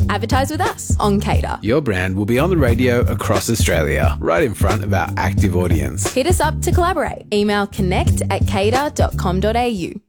Advertise with us on Cater. Your brand will be on the radio across Australia, right in front of our active audience. Hit us up to collaborate. Email connect@cater.com.au.